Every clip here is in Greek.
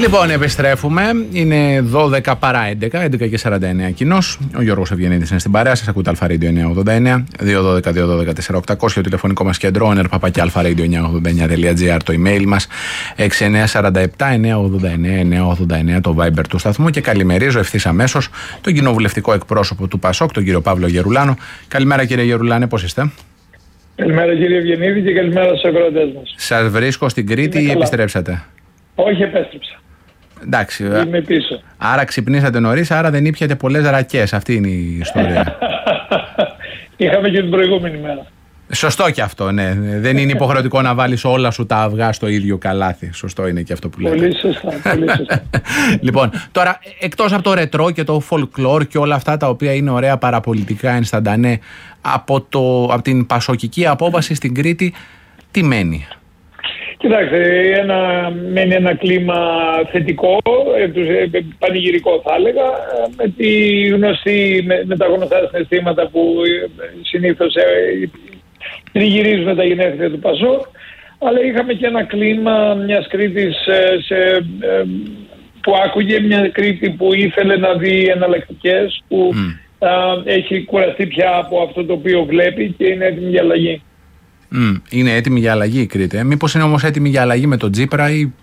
Λοιπόν, επιστρέφουμε. Είναι 12 παρά 11, 11 και 49 κοινός. Ο Γιώργος Ευγενίδης είναι στην παρέα σας. Ακούτε Αλφα-Radio 989, 212-212-4800, το τηλεφωνικό μας κέντρο, onerpapaki-alpha-radio989.gr, το email μας, 6947-989-989, το Viber του σταθμού. Και καλημερίζω ευθύς αμέσως τον κοινοβουλευτικό εκπρόσωπο του ΠΑΣΟΚ, τον κύριο Παύλο Γερουλάνο. Καλημέρα, κύριε Γερουλάνε, πώς είστε? Καλημέρα, κύριε Ευγενίδη, και καλημέρα στους ακροατές μας. Σας βρίσκω στην Κρήτη ή επιστρέψατε? Όχι, επέστρεψα. Εντάξει. Είμαι πίσω. Άρα ξυπνήσατε νωρίς, άρα δεν ήπιατε πολλές ρακές. Αυτή είναι η ιστορία. Είχαμε και την προηγούμενη μέρα. Σωστό και αυτό, ναι. Δεν είναι υποχρεωτικό να βάλεις όλα σου τα αυγά στο ίδιο καλάθι. Σωστό είναι και αυτό που λέτε. Πολύ σωστά, πολύ σωστά. Λοιπόν, τώρα, εκτός από το ρετρό και το folklore και όλα αυτά τα οποία είναι ωραία παραπολιτικά ενσταντανέ, από την πασοκική απόβαση στην Κρήτη, τι μένει? Κοιτάξτε, μένει ένα κλίμα θετικό, πανηγυρικό θα έλεγα, με τα γνωστά συναισθήματα που συνήθως τριγυρίζουν τα γενέθλια του ΠΑΣΟΚ, αλλά είχαμε και ένα κλίμα μιας Κρήτης που άκουγε, μια Κρήτη που ήθελε να δει εναλλακτικές, που έχει κουραστεί πια από αυτό το οποίο βλέπει και είναι έτοιμη για αλλαγή. Είναι έτοιμη για αλλαγή η Κρήτη. Μήπως είναι όμως έτοιμη για αλλαγή με τον Τσίπρα ή...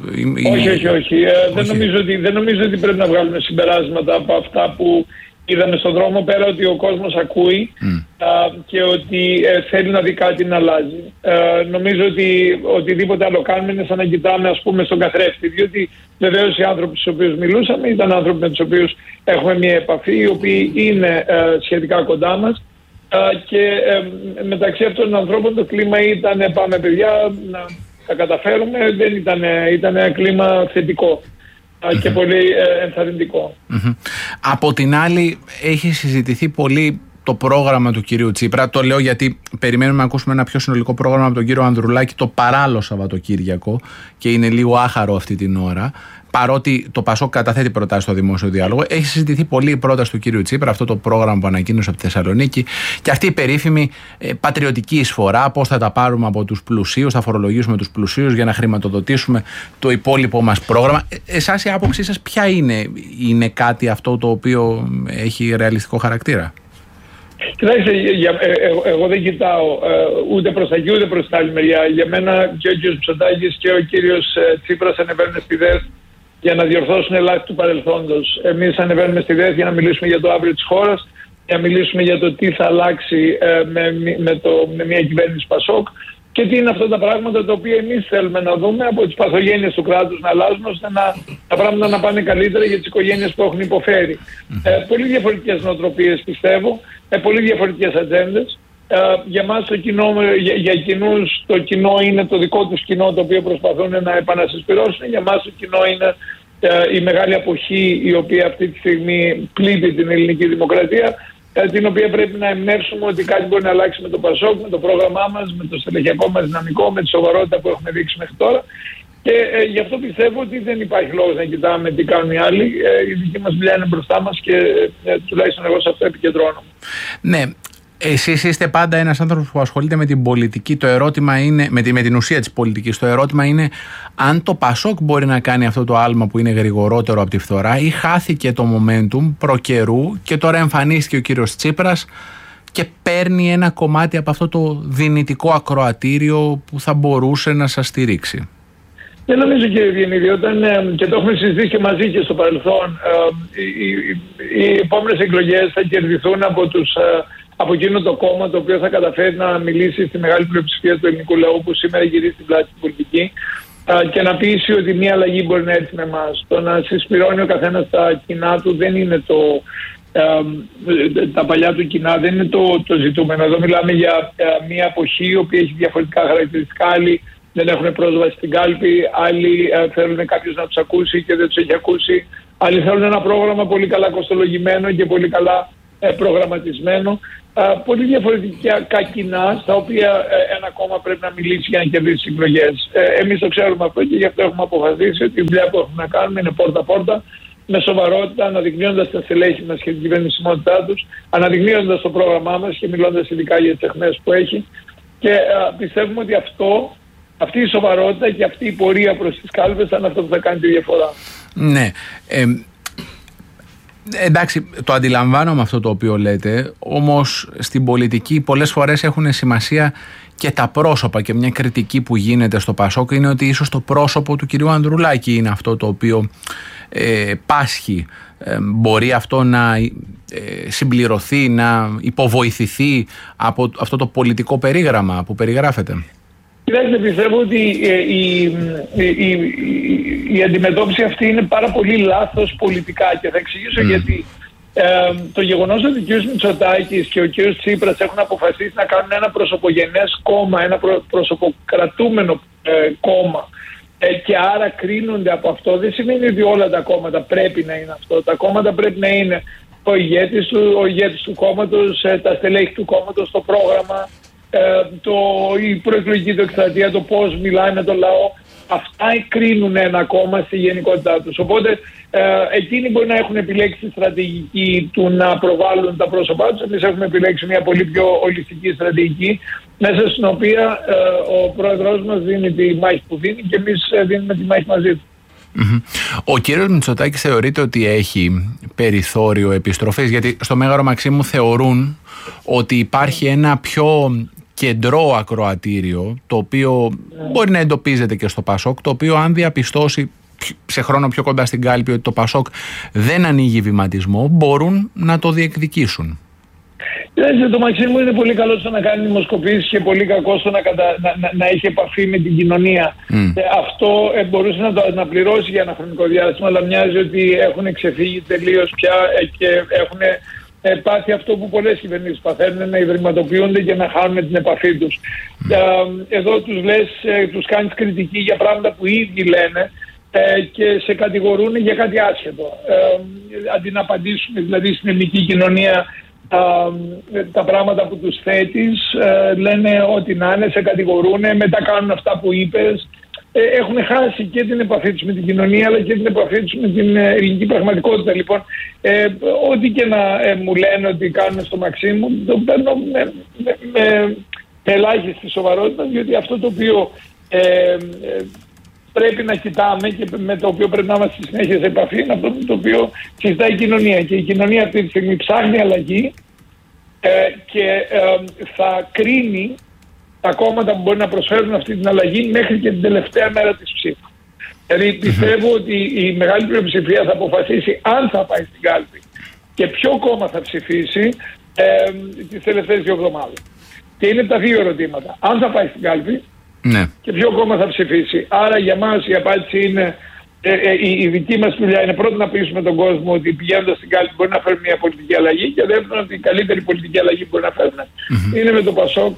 Όχι. Δεν νομίζω ότι πρέπει να βγάλουμε συμπεράσματα από αυτά που είδαμε στον δρόμο, πέρα ότι ο κόσμος ακούει και ότι θέλει να δει κάτι να αλλάζει. Νομίζω ότι οτιδήποτε άλλο κάνουμε είναι σαν να κοιτάμε, ας πούμε, στον καθρέφτη, διότι βεβαίως οι άνθρωποι στους οποίους μιλούσαμε ήταν άνθρωποι με τους οποίους έχουμε μια επαφή, οι οποίοι είναι σχετικά κοντά μας. Και μεταξύ αυτών των ανθρώπων το κλίμα ήταν πάμε παιδιά, να τα καταφέρουμε, δεν ήταν ένα κλίμα θετικό και πολύ ενθαρρυντικό. Από την άλλη, έχει συζητηθεί πολύ το πρόγραμμα του κυρίου Τσίπρα. Το λέω γιατί περιμένουμε να ακούσουμε ένα πιο συνολικό πρόγραμμα από τον κύριο Ανδρουλάκη το παράλληλο Σαββατοκύριακο και είναι λίγο άχαρο αυτή την ώρα. Παρότι το ΠΑΣΟΚ καταθέτει προτάσεις στο δημόσιο διάλογο, έχει συζητηθεί πολύ η πρόταση του κύριου Τσίπρα, αυτό το πρόγραμμα που ανακοίνωσε από τη Θεσσαλονίκη και αυτή η περίφημη πατριωτική εισφορά. Πώς θα τα πάρουμε από τους πλουσίους, θα φορολογήσουμε τους πλουσίους για να χρηματοδοτήσουμε το υπόλοιπο μας πρόγραμμα. Εσάς η άποψή σας ποια είναι κάτι αυτό το οποίο έχει ρεαλιστικό χαρακτήρα? Κοιτάξτε, εγώ δεν κοιτάω ούτε προς τα εκεί ούτε προς τα άλλη μεριά. Για μένα και ο κύριος Μητσοτάκης και ο κύριος Τσίπρας ανεβαίνουν στη ΔΕΘ για να διορθώσουν ελάχιστα του παρελθόντος. Εμείς ανεβαίνουμε στη ΔΕΘ για να μιλήσουμε για το αύριο της χώρας, για να μιλήσουμε για το τι θα αλλάξει με μια κυβέρνηση ΠΑΣΟΚ και τι είναι αυτά τα πράγματα τα οποία εμείς θέλουμε να δούμε από τις παθογένειες του κράτους να αλλάζουν, ώστε τα πράγματα να πάνε καλύτερα για τις οικογένειες που έχουν υποφέρει. Πολύ διαφορετικές νοοτροπίες πιστεύω, πολύ διαφορετικές ατζέντες. Για μας για εκείνους το κοινό είναι το δικό τους κοινό, το οποίο προσπαθούν να επανασυσπυρώσουν. Για μας το κοινό είναι η μεγάλη αποχή η οποία αυτή τη στιγμή πλήττει την ελληνική δημοκρατία, την οποία πρέπει να εμπνεύσουμε ότι κάτι μπορεί να αλλάξει με το ΠΑΣΟΚ, με το πρόγραμμά μας, με το στελεχειακό μας δυναμικό, με τη σοβαρότητα που έχουμε δείξει μέχρι τώρα. Και γι' αυτό πιστεύω ότι δεν υπάρχει λόγος να κοιτάμε τι κάνουν οι άλλοι. Η δική μας δουλειά είναι μπροστά μας και τουλάχιστον εγώ σε αυτό επικεντρώνομαι. Ναι. Εσείς είστε πάντα ένας άνθρωπος που ασχολείται με την πολιτική. Το ερώτημα είναι, με την ουσία της πολιτικής. Το ερώτημα είναι αν το ΠΑΣΟΚ μπορεί να κάνει αυτό το άλμα που είναι γρηγορότερο από τη φθορά ή χάθηκε το momentum προκαιρού και τώρα εμφανίστηκε ο κύριος Τσίπρας και παίρνει ένα κομμάτι από αυτό το δυνητικό ακροατήριο που θα μπορούσε να σας στηρίξει. Δεν νομίζω, κύριε Ευγενίδη, και το έχουμε συζητήσει και μαζί και στο παρελθόν, οι επόμενες εκλογές θα κερδιθούν από εκείνο το κόμμα το οποίο θα καταφέρει να μιλήσει στη μεγάλη πλειοψηφία του ελληνικού λαού που σήμερα γυρίζει στην πλάτη στην πολιτική και να πείσει ότι μια αλλαγή μπορεί να έρθει με εμάς. Το να συσπηρώνει ο καθένας τα κοινά του δεν είναι τα παλιά του κοινά, δεν είναι το ζητούμενο. Εδώ μιλάμε για μια αποχή η οποία έχει διαφορετικά χαρακτηριστικά. Άλλοι δεν έχουν πρόσβαση στην κάλπη, άλλοι θέλουν κάποιος να τους ακούσει και δεν τους έχει ακούσει. Άλλοι θέλουν ένα πρόγραμμα πολύ καλά κοστολογημένο και πολύ καλά προγραμματισμένο. Πολύ διαφορετικά κοινά στα οποία ένα κόμμα πρέπει να μιλήσει για να κερδίσει τις εκλογές. Εμείς το ξέρουμε αυτό και γι' αυτό έχουμε αποφασίσει ότι η δουλειά που έχουμε να κάνουμε είναι πόρτα-πόρτα, με σοβαρότητα, αναδεικνύοντας τα στελέχη μας και την κυβερνησιμότητά τους, αναδεικνύοντας το πρόγραμμά μας και μιλώντας ειδικά για τις αιχμές που έχει. Και πιστεύουμε ότι αυτό αυτή η σοβαρότητα και αυτή η πορεία προς τις κάλπες θα είναι αυτό που θα κάνει τη διαφορά. Ναι. Εντάξει, το αντιλαμβάνομαι αυτό το οποίο λέτε, όμως στην πολιτική πολλές φορές έχουν σημασία και τα πρόσωπα, και μια κριτική που γίνεται στο Πασόκ είναι ότι ίσως το πρόσωπο του κυρίου Ανδρουλάκη είναι αυτό το οποίο πάσχει. Μπορεί αυτό να συμπληρωθεί, να υποβοηθηθεί από αυτό το πολιτικό περίγραμμα που περιγράφεται? Κοιτάξτε, πιστεύω ότι η αντιμετώπιση αυτή είναι πάρα πολύ λάθος πολιτικά και θα εξηγήσω γιατί. Το γεγονός ότι ο κ. Μητσοτάκης και ο κ. Τσίπρας έχουν αποφασίσει να κάνουν ένα προσωπογενές κόμμα, ένα προσωποκρατούμενο κόμμα και άρα κρίνονται από αυτό, δεν σημαίνει ότι όλα τα κόμματα πρέπει να είναι αυτό. Τα κόμματα πρέπει να είναι ο ηγέτης του κόμματος, τα στελέχη του κόμματος, το πρόγραμμα, η προεκλογική του εκστρατεία, το πώς μιλάει με τον λαό. Αυτά κρίνουν ένα κόμμα στη γενικότητά τους. Οπότε εκείνοι μπορεί να έχουν επιλέξει τη στρατηγική του να προβάλλουν τα πρόσωπά τους. Εμείς έχουμε επιλέξει μια πολύ πιο ολιστική στρατηγική, μέσα στην οποία ο πρόεδρος μας δίνει τη μάχη που δίνει και εμείς δίνουμε τη μάχη μαζί του. Ο κύριος Μητσοτάκης θεωρείται ότι έχει περιθώριο επιστροφής? Γιατί στο Μέγαρο Μαξίμου θεωρούν ότι υπάρχει ένα πιο κεντρό ακροατήριο, το οποίο μπορεί να εντοπίζεται και στο Πασόκ, το οποίο αν διαπιστώσει σε χρόνο πιο κοντά στην κάλπη ότι το Πασόκ δεν ανοίγει βηματισμό, μπορούν να το διεκδικήσουν. Το Μαξίμου είναι πολύ καλό στο να κάνει δημοσκοπήσεις και πολύ κακό στο να έχει επαφή με την κοινωνία. Αυτό μπορούσε να πληρώσει για ένα χρονικό διάστημα, αλλά μοιάζει ότι έχουν ξεφύγει τελείως πια και έχουν πάθει αυτό που πολλές κυβερνήσεις παθαίνουν, να ιδρυματοποιούνται και να χάνουν την επαφή τους. Εδώ τους κάνεις κριτική για πράγματα που οι ίδιοι λένε και σε κατηγορούν για κάτι άσχετο. Αντί να απαντήσουν δηλαδή στην ελληνική κοινωνία τα πράγματα που τους θέτεις, λένε ότι να είναι, σε κατηγορούν, μετά κάνουν αυτά που είπες. Έχουν χάσει και την επαφή τους με την κοινωνία, αλλά και την επαφή τους με την ελληνική πραγματικότητα. Λοιπόν, ό,τι και να μου λένε ότι κάνουν στο Μαξίμου, το παίρνω με ελάχιστη σοβαρότητα, διότι αυτό το οποίο πρέπει να κοιτάμε και με το οποίο πρέπει να είμαστε στη συνέχεια σε επαφή είναι αυτό το οποίο συζητάει η κοινωνία. Και η κοινωνία αυτή τη στιγμή ψάχνει αλλαγή και θα κρίνει τα κόμματα που μπορεί να προσφέρουν αυτή την αλλαγή μέχρι και την τελευταία μέρα της ψήφου. Δηλαδή πιστεύω ότι η μεγάλη πλειοψηφία θα αποφασίσει αν θα πάει στην κάλπη και ποιο κόμμα θα ψηφίσει τις τελευταίες 2 εβδομάδες. Και είναι τα δύο ερωτήματα. Αν θα πάει στην κάλπη και ποιο κόμμα θα ψηφίσει. Άρα για μας η απάντηση είναι, η δική μας δουλειά είναι πρώτα να πείσουμε τον κόσμο ότι πηγαίνοντας στην κάλπη μπορεί να φέρουν μια πολιτική αλλαγή, και δεύτερον ότι η καλύτερη πολιτική αλλαγή που μπορεί να φέρουν είναι με το Πασόκ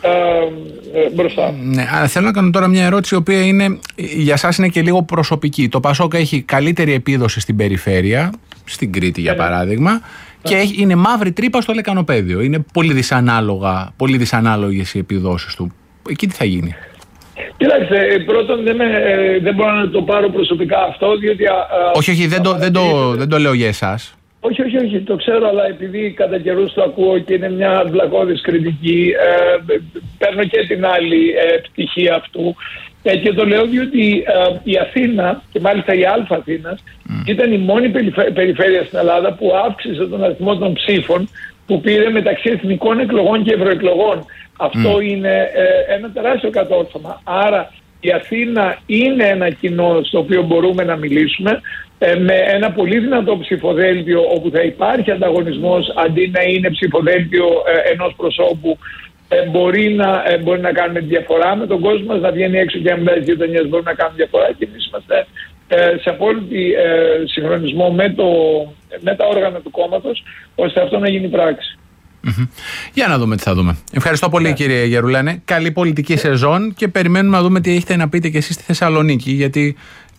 μπροστά. Ναι, αλλά θέλω να κάνω τώρα μια ερώτηση, η οποία είναι, για σας είναι και λίγο προσωπική. Το Πασόκ έχει καλύτερη επίδοση στην περιφέρεια, στην Κρήτη για παράδειγμα, και είναι μαύρη τρύπα στο λεκανοπέδιο. Είναι πολύ δυσανάλογες οι επιδόσεις του. Εκεί τι θα γίνει? Κοιτάξτε, πρώτον δεν μπορώ να το πάρω προσωπικά αυτό, διότι... Όχι, δεν το λέω για εσάς. Όχι, το ξέρω, αλλά επειδή κατά καιρούς το ακούω και είναι μια βλακώδης κριτική, παίρνω και την άλλη πτυχή αυτού. Και το λέω διότι η Αθήνα, και μάλιστα η Αλφα Αθήνας, ήταν η μόνη περιφέρεια στην Ελλάδα που αύξησε τον αριθμό των ψήφων που πήρε μεταξύ εθνικών εκλογών και ευρωεκλογών. Αυτό είναι ένα τεράστιο κατόρθωμα. Άρα η Αθήνα είναι ένα κοινό στο οποίο μπορούμε να μιλήσουμε, με ένα πολύ δυνατό ψηφοδέλτιο όπου θα υπάρχει ανταγωνισμός αντί να είναι ψηφοδέλτιο ενός προσώπου. Μπορεί να κάνουμε διαφορά με τον κόσμο μας, να βγαίνει έξω και να μιλάει στις γειτονιές, μπορεί να κάνουμε διαφορά, και εμείς είμαστε σε απόλυτη συγχρονισμό με τα όργανα του κόμματος, ώστε αυτό να γίνει πράξη. Για να δούμε τι θα δούμε. Ευχαριστώ πολύ κύριε Γερουλάνε. Καλή πολιτική σεζόν και περιμένουμε να δούμε τι έχετε να πείτε και εσείς στη Θεσσαλονίκη, γιατί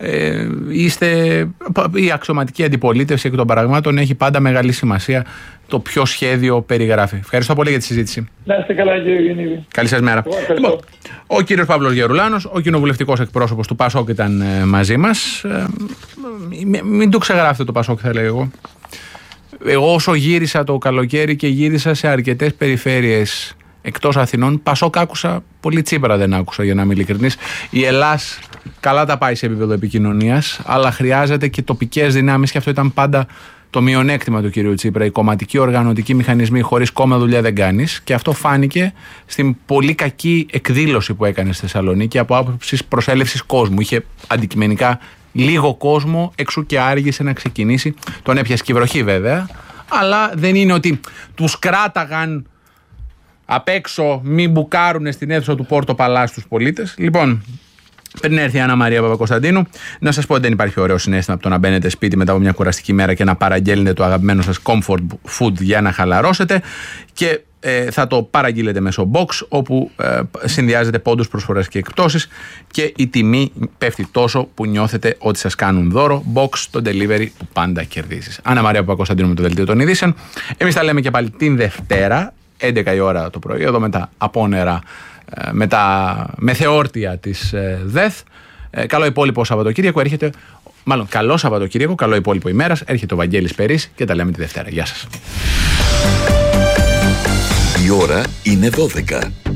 η αξιωματική αντιπολίτευση εκ των παραγμάτων έχει πάντα μεγάλη σημασία το ποιο σχέδιο περιγράφει. Ευχαριστώ πολύ για τη συζήτηση. Να είστε καλά κύριε Γεννίδη. Καλή σας μέρα. Λοιπόν, ο κύριος Παύλος Γερουλάνος, ο κοινοβουλευτικός εκπρόσωπος του Πασόκ, ήταν μαζί μας. Μην το ξεγράφετε το Πασόκ, θα λέω εγώ. Εγώ όσο γύρισα το καλοκαίρι και γύρισα σε αρκετές περιφέρειες εκτός Αθηνών. Πασόκ άκουσα, πολύ Τσίπρα δεν άκουσα, για να είμαι ειλικρινής. Η Ελλάς καλά τα πάει σε επίπεδο επικοινωνίας, αλλά χρειάζεται και τοπικές δυνάμεις, και αυτό ήταν πάντα το μειονέκτημα του κυρίου Τσίπρα. Οι κομματικοί οργανωτικοί μηχανισμοί, χωρίς κόμμα δουλειά δεν κάνεις, και αυτό φάνηκε στην πολύ κακή εκδήλωση που έκανε στη Θεσσαλονίκη από άποψης προσέλευσης κόσμου. Είχε αντικειμενικά λίγο κόσμο, εξού και άργησε να ξεκινήσει. Τον έπιασε και η βροχή βέβαια, αλλά δεν είναι ότι τους κράταγαν απ' έξω, μην μπουκάρουνε στην αίθουσα του Πόρτο Παλάς τους πολίτες. Λοιπόν, πριν έρθει η Άννα Μαρία Παπακοσταντίνου, να σας πω ότι δεν υπάρχει ωραίο συναίσθημα από το να μπαίνετε σπίτι μετά από μια κουραστική μέρα και να παραγγέλνετε το αγαπημένο σας comfort food για να χαλαρώσετε, και θα το παραγγείλετε μέσω box, όπου συνδυάζετε πόντους, προσφορές και εκπτώσεις, και η τιμή πέφτει τόσο που νιώθετε ότι σας κάνουν δώρο. Box, το delivery που πάντα κερδίζεις. Άννα Μαρία Παπακοσταντίνου με το Δελτίο των Ειδήσεων. Εμείς τα λέμε και πάλι την Δευτέρα, 11 η ώρα το πρωί, εδώ με τα απόνερα, με θεόρτια της ΔΕΘ. Καλό υπόλοιπο Σαββατοκύριακο έρχεται, μάλλον καλό Σαββατοκύριακο, καλό υπόλοιπο ημέρας. Έρχεται ο Βαγγέλης Περής και τα λέμε τη Δευτέρα. Γεια σας. Η ώρα είναι 12.